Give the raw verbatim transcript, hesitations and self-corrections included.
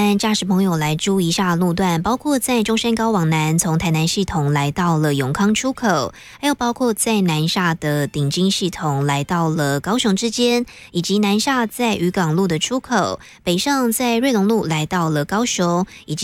般驾驶朋友来注意一下路段，包括在中山高往南，从台南系统来到了永康出口，还有包括在南下的顶金系统来到了高雄之间，以及南下在渔港路的出口，北上在瑞隆路来到了高雄，以及